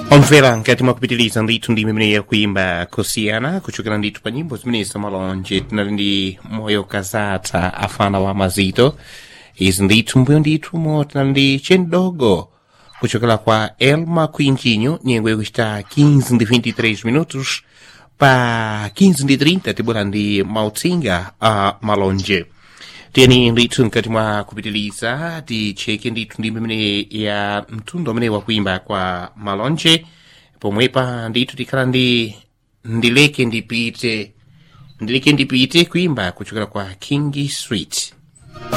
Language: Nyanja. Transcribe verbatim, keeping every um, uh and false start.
Omvera nkati mwa kupitiliza ndithu ndi mimene yakuimba kusiyana kuchokera ndithu pa nyimbo zimene zamalonje tinali ndi moyo kazatha afana wa mazito. Izi ndithu mbuyo ndithu mo tinali ndi chendogo kuchokera kwa Elma Quintinho, nyengo yakuchita quinze ndi vinte e três minutos pa quinze ndi trinta tibwera ndi mautsinga a malonje. Tiyeni ndithu nkati mwa kupitiliza ticheke ndithu ndi mimene ya mtundu amene wakuimba kwa malonje, pomwepa ndithu tikhala ndi ndileke ndipite ndileke ndipite kuimba kuchokera kwa King Street.